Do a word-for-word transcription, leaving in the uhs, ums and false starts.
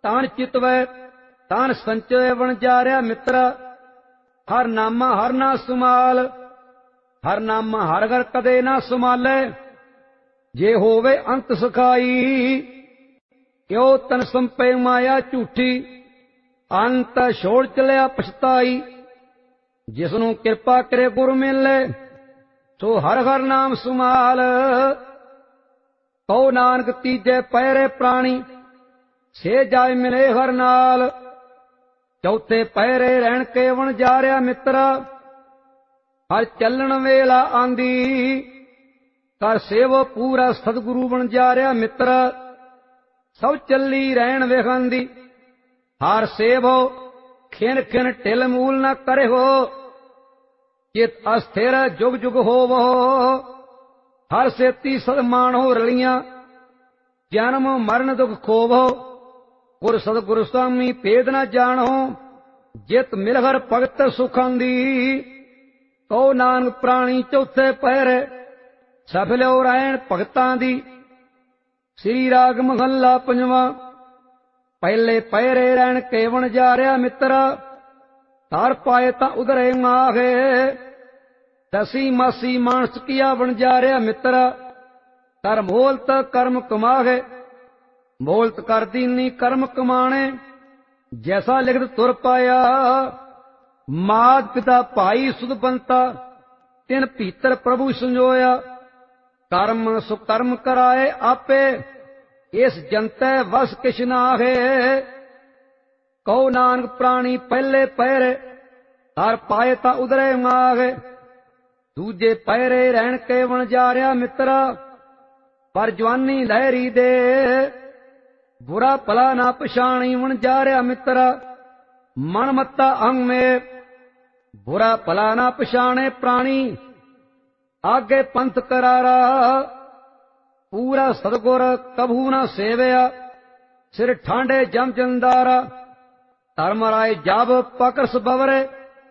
ਤਾਨ ਚਿਤਵੈ ਤਾਨ ਸੰਚੈ ਵਣਜਾਰਿਆ ਮਿੱਤਰਾ। ਹਰ ਨਾਮਾ ਹਰ ਨਾ ਸੁਮਾਲ, ਹਰ ਨਾਮਾ ਹਰ ਘਰ ਕਦੇ ਨਾ ਸੁਮਾਲੈ। ਜੇ ਹੋਵੇ ਅੰਤ ਸਖਾਈ, ਕਿਉ ਤਨ ਸੰਪੈ ਮਾਇਆ ਝੂਠੀ। ਅੰਤ ਛੋੜ ਚਲਿਆ ਪਛਤਾਈ, ਜਿਸਨੂੰ ਕਿਰਪਾ ਕਰੇ ਗੁਰ ਮਿਲੈ। ਸੋ ਹਰ ਹਰ ਨਾਮ ਸੁਮਾਲ, ਕਉ ਨਾਨਕ ਤੀਜੇ ਪਹਿਰੇ ਪ੍ਰਾਣੀ। ਸੇ ਜਾਇ ਮਿਲੇ ਹਰ ਨਾਲ, ਚੌਥੇ ਪਹਿਰੇ ਰਹਿਣ ਕੇ ਵਣਜਾਰਿਆ ਮਿੱਤਰਾ। ਹਰ ਚੱਲਣ ਵੇਲਾ ਆਂਦੀ, ਕਰ ਸੇਵੋ ਪੂਰਾ ਸਤਿਗੁਰੂ ਵਣਜਾਰਿਆ ਮਿੱਤਰਾ। ਸਭ ਚੱਲੀ ਰਹਿਣ ਵੇਖਾਂਦੀ, ਹਰ ਸੇਵੋ ਖਿਨ ਖਿਨ ਢਿਲ ਮੂਲ ਨਾ ਕਰਿਓ। ਚਿਤ ਅਸਥਿਰ ਜੁਗ ਜੁਗ ਹੋਵੋ, ਹਰ ਸੇਤੀ ਸਦਮਾਣੋ ਰਲੀਆਂ। ਜਨਮ ਮਰਨ ਦੁਖ ਖੋਵੋ, ਗੁਰ ਸਤਿਗੁਰ ਸੁਆਮੀ ਭੇਦ ਨਾ ਜਾਣੋ। ਜਿਤ ਮਿਲਹਰ ਭਗਤ ਸੁਖਾਂ ਦੀ, ਕਉ ਨਾਨਕ ਪ੍ਰਾਣੀ ਚੌਥੇ ਪਹਿਰੇ। ਸਫਲਿਓ ਰਹਿਣ ਭਗਤਾਂ ਦੀ। ਸ੍ਰੀ ਰਾਗ ਮਹੱਲਾ ਪੰਜਵਾਂ। ਪਹਿਲੇ ਪਹਿਰੇ ਰਹਿਣ ਕੇ ਵਣਜਾਰਿਆ ਮਿੱਤਰਾ। ਧਰ ਪਾਏ ਤਾਂ ਉਧਰੇ ਮਾਹੇ, ਦਸੀ ਮਾਸੀ ਮਾਨਸ ਕੀਆ ਵਣਜਾਰਿਆ ਮਿੱਤਰਾ। ਕਰ ਮੋਲਤ ਕਰਮ ਕਮਾਹੇ, ਮੋਲਤ ਕਰ ਦੀਨੀ ਕਰਮ ਕਮਾਣੇ। ਜੈਸਾ ਲਿਖਤ ਤੁਰ ਪਾਇਆ, ਮਾਤ ਪਿਤਾ ਭਾਈ ਸੁਧ ਬੰਤਾ। ਤਿਨ ਭੀਤਰ ਪ੍ਰਭੂ ਸੰਜੋਇਆ, ਕਰਮ ਸੁਕਰਮ ਕਰਾਏ ਆਪੇ। ਇਸ ਜੰਤੈ ਵਸ ਕਿਛ ਨਾਹੇ, ਕਉ ਨਾਨਕ ਪ੍ਰਾਣੀ ਪਹਿਲੇ ਪਹਿਰੇ। ਹਰ ਪਾਏ ਤਾਂ ਉਧਰੇ ਮਾਹੇ, ਦੂਜੇ ਪਹਿਰੇ ਰਹਿਣ ਕੇ ਵਣਜਾਰਿਆ ਮਿੱਤਰਾ। ਪਰ ਜਵਾਨੀ ਲਹਿਰੀ ਦੇ, ਬੁਰਾ ਭਲਾ ਨਾ ਪਛਾਣੀ ਵਣਜਾਰਿਆ ਮਿੱਤਰਾ। ਮਨ ਮੱਤਾ ਅੰਗ ਮੇ, ਬੁਰਾ ਭਲਾ ਨਾ ਪਛਾਣੇ ਪ੍ਰਾਣੀ। ਆਗੇ ਪੰਥ ਕਰਾਰਾ, ਪੂਰਾ ਸਤਿਗੁਰ ਕਭੂ ਨਾ ਸੇਵਿਆ। ਸਿਰ ਠਾਂਡੇ ਜਮ ਜੰਦਾਰਾ, ਧਰਮ ਰਾਏ ਜਬ ਪਕਰਸ ਬਵਰੇ।